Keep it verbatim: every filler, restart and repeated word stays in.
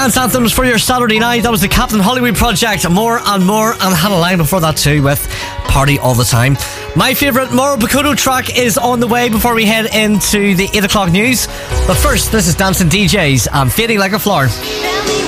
dance anthems for your Saturday night. That was the Captain Hollywood Project. More and more, and had a line before that too with Party All the Time. My favourite Mauro Bakuto track is on the way before we head into the eight o'clock news. But first, this is Dancing D Js and Fading Like a Flower.